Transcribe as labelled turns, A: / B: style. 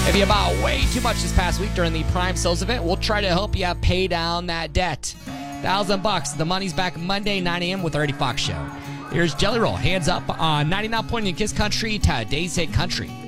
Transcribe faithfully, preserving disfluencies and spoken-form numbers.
A: If you bought way too much this past week during the Prime Sales event, we'll try to help you pay down that debt. Thousand bucks. The money's back Monday, nine a.m. with the Eddie Fox Show. Here's Jelly Roll. Hands up on ninety-nine point Kiss Country, today's hit country.